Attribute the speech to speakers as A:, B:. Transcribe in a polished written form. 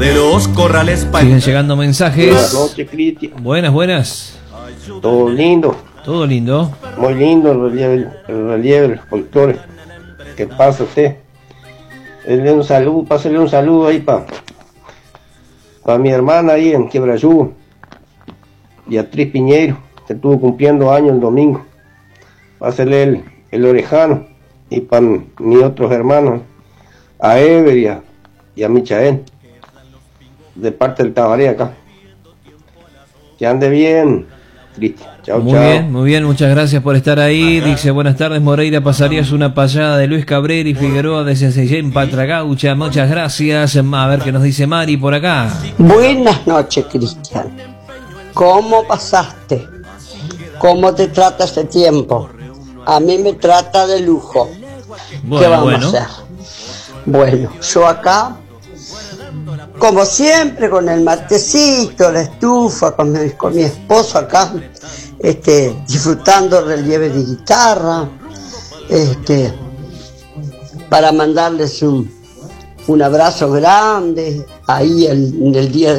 A: De los corrales
B: Siguen llegando mensajes.
C: Buenas noches, Cristian.
B: Buenas, buenas.
C: Todo lindo,
B: Todo lindo.
C: muy lindo el relieve, el folclore. ¿Qué pasa usted? Denle un saludo, pásale un saludo ahí para mi hermana ahí en Quebrayú, Beatriz Piñeiro, que estuvo cumpliendo años el domingo. Pásale el orejano, y para mis otros hermanos, a Ever y a Michael, de parte del Tabaré acá. Que ande bien, Cristian. Chao,
B: Muy
C: chao.
B: bien, muy bien, muchas gracias por estar ahí. Dice, buenas tardes, Moreira, pasarías una payada de Luis Cabrera y Figueroa de Senseyén, Patragaucha. Muchas gracias. A ver qué nos dice Mari por acá.
D: Buenas noches, Cristian. ¿Cómo pasaste? ¿Cómo te trata este tiempo? A mí me trata de lujo. ¿Qué vamos a hacer? Bueno, yo acá, como siempre, con el matecito, la estufa, con mi esposo acá, disfrutando el relieve de guitarra, para mandarles un abrazo grande ahí en el día